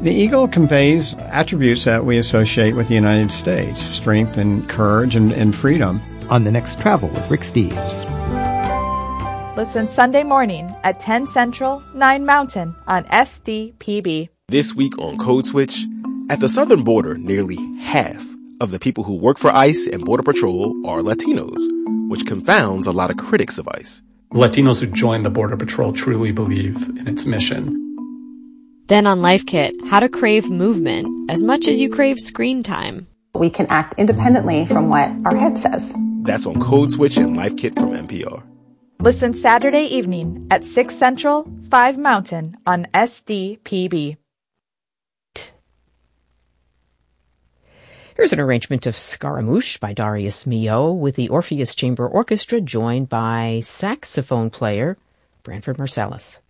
The eagle conveys attributes that we associate with the United States: strength and courage and freedom. On The Next Travel with Rick Steves. Listen Sunday morning at 10 Central, 9 Mountain on SDPB. This week on Code Switch, at the southern border, nearly half of the people who work for ICE and Border Patrol are Latinos, which confounds a lot of critics of ICE. Latinos who join the Border Patrol truly believe in its mission. Then on Life Kit, how to crave movement as much as you crave screen time. We can act independently from what our head says. That's on Code Switch and Life Kit from NPR. Listen Saturday evening at 6 Central, 5 Mountain on SDPB. Here's an arrangement of Scaramouche by Darius Milhaud with the Orpheus Chamber Orchestra joined by saxophone player Branford Marsalis.